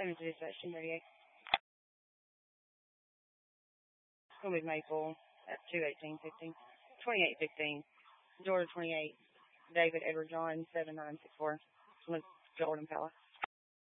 7 to dispatch 1038. With Maple at 21815. 2815. Georgia 28. David Edward John 7964. Jordan Palace.